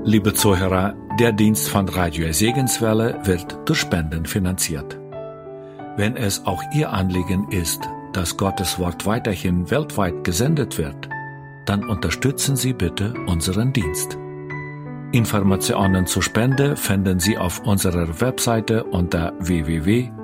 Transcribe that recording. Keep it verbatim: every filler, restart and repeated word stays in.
Liebe Zuhörer, der Dienst von Radio Segenswelle wird durch Spenden finanziert. Wenn es auch Ihr Anliegen ist, dass Gottes Wort weiterhin weltweit gesendet wird, dann unterstützen Sie bitte unseren Dienst. Informationen zur Spende finden Sie auf unserer Webseite unter w w w punkt